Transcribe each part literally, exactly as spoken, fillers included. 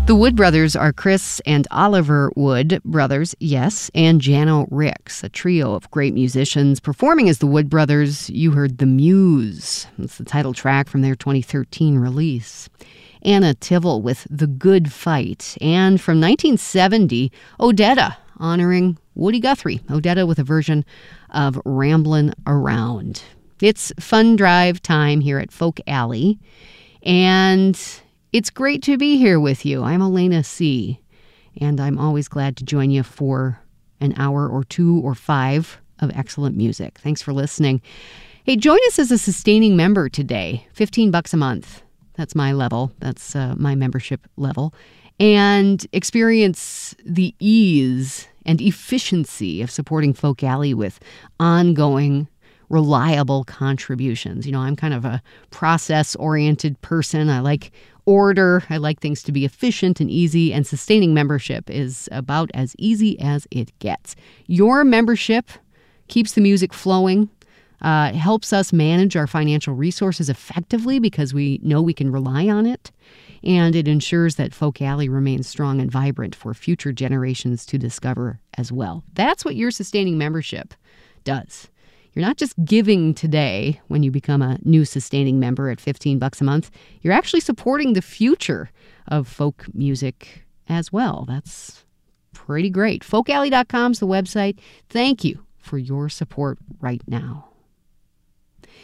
The Wood Brothers are Chris and Oliver Wood brothers, yes, and Jano Ricks, a trio of great musicians. Performing as the Wood Brothers, you heard The Muse. That's the title track from their twenty thirteen release. Anna Tivell with The Good Fight. And from nineteen seventy, Odetta, honoring Woody Guthrie. Odetta with a version of Ramblin' Around. It's fun drive time here at Folk Alley, and it's great to be here with you. I'm Elena C., and I'm always glad to join you for an hour or two or five of excellent music. Thanks for listening. Hey, join us as a sustaining member today. fifteen bucks a month. That's my level. That's uh, my membership level. And experience the ease and efficiency of supporting Folk Alley with ongoing reliable contributions. You know, I'm kind of a process-oriented person. I like order. I like things to be efficient and easy, and sustaining membership is about as easy as it gets. Your membership keeps the music flowing, uh, helps us manage our financial resources effectively because we know we can rely on it, and it ensures that Folk Alley remains strong and vibrant for future generations to discover as well. That's what your sustaining membership does. You're not just giving today when you become a new sustaining member at fifteen bucks a month. You're actually supporting the future of folk music as well. That's pretty great. folk alley dot com is the website. Thank you for your support right now.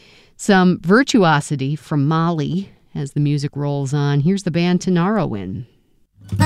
Some virtuosity from Mali as the music rolls on. Here's the band Tanaro in